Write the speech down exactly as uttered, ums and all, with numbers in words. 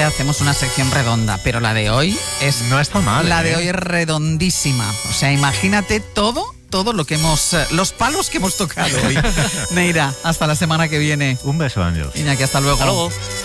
hacemos una sección redonda, pero la de hoy es... No está mal. La ¿eh? de hoy es redondísima. O sea, imagínate todo, todo lo que hemos... Los palos que hemos tocado hoy. Neira, hasta la semana que viene. Un beso, Ángel. Iñaki, hasta luego. Hasta luego.